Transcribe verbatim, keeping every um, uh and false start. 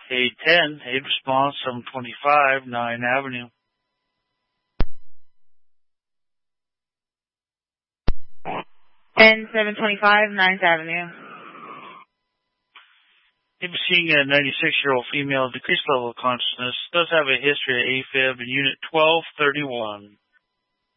eight ten, aid response, seven twenty-five, ninth Avenue. And seven twenty-five, ninth Avenue. You've been seeing a ninety-six-year-old female, decreased level of consciousness, does have a history of AFib in Unit twelve thirty-one.